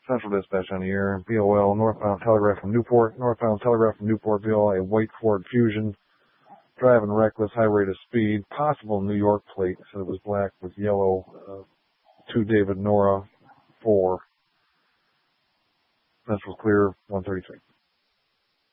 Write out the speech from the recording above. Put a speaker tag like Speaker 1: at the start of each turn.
Speaker 1: Central Dispatch on the air. BOL, northbound Telegraph from Newport. Northbound Telegraph from Newport, BOL, a white Ford Fusion. Driving reckless, high rate of speed. Possible New York plate. So it was black with yellow. 2 David Nora 4. Central clear, 133.